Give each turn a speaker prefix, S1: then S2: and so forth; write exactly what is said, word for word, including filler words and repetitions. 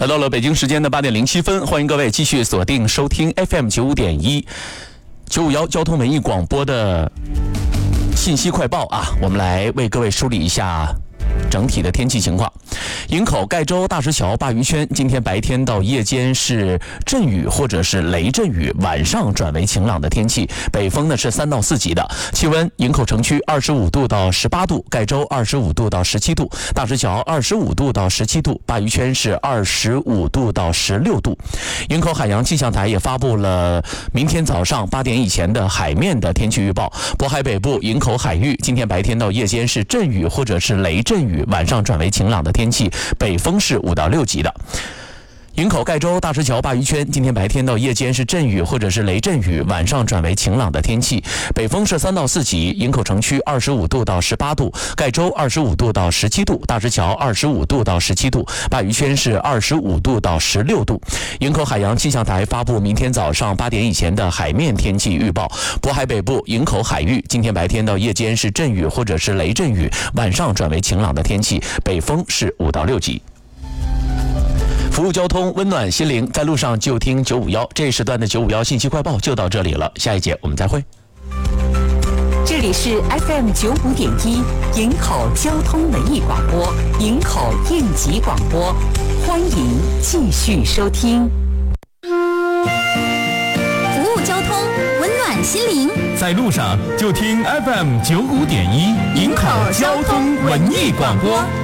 S1: 来到了北京时间的八点零七分，欢迎各位继续锁定收听 F M 九五点一九五幺交通文艺广播的信息快报啊，我们来为各位梳理一下整体的天气情况。营口、盖州、大石桥、鲅鱼圈，今天白天到夜间是阵雨或者是雷阵雨，晚上转为晴朗的天气。北风呢是三到四级的。气温：营口城区二十五度到十八度，盖州二十五度到十七度，大石桥二十五度到十七度，鲅鱼圈是二十五度到十六度。营口海洋气象台也发布了明天早上八点以前的海面的天气预报。渤海北部、营口海域，今天白天到夜间是阵雨或者是雷阵雨，晚上转为晴朗的天气，北风是五到六级的。营口、盖州、大石桥、鲅鱼圈，今天白天到夜间是阵雨或者是雷阵雨，晚上转为晴朗的天气，北风是三到四级。营口城区二十五度到十八度，盖州二十五度到十七度，大石桥二十五度到十七度，鲅鱼圈是二十五度到十六度。营口海洋气象台发布明天早上八点以前的海面天气预报。渤海北部、营口海域，今天白天到夜间是阵雨或者是雷阵雨，晚上转为晴朗的天气，北风是五到六级。服务交通，温暖心灵，在路上就听九五幺。这一时段的九五幺信息快报就到这里了，下一节我们再会。
S2: 这里是 F M 九五点一营口交通文艺广播，营口应急广播，欢迎继续收听。
S3: 服务交通，温暖心灵，
S4: 在路上就听 F M 九五点一营口交通文艺广播。